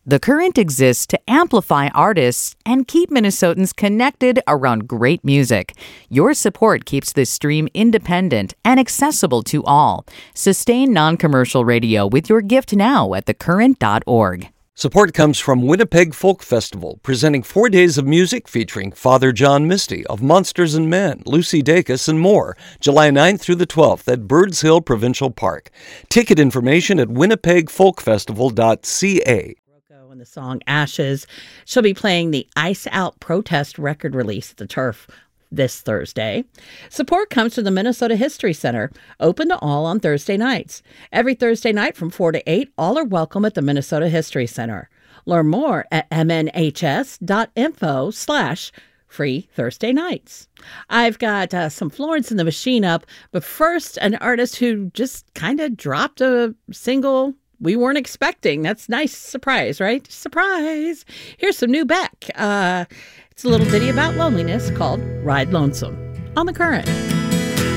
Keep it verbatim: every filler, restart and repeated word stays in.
The Current exists to amplify artists and keep Minnesotans connected around great music. Your support keeps this stream independent and accessible to all. Sustain non-commercial radio with your gift now at the current dot org. Support comes from Winnipeg Folk Festival, presenting four days of music featuring Father John Misty of Monsters and Men, Lucy Dacus, and more, July ninth through the twelfth at Birds Hill Provincial Park. Ticket information at winnipeg folk festival dot c a. And the song Ashes. She'll be playing the Ice Out protest record release at the Turf this Thursday. Support comes from the Minnesota History Center, open to all on Thursday nights. Every Thursday night from four to eight, all are welcome at the Minnesota History Center. Learn more at m n h s dot info slash free Thursday nights. I've got uh, some Florence and the Machine up, but first, an artist who just kind of dropped a single we weren't expecting. That's nice surprise, right? Surprise. Here's some new Beck. Uh, it's a little ditty about loneliness called Ride Lonesome on The Current.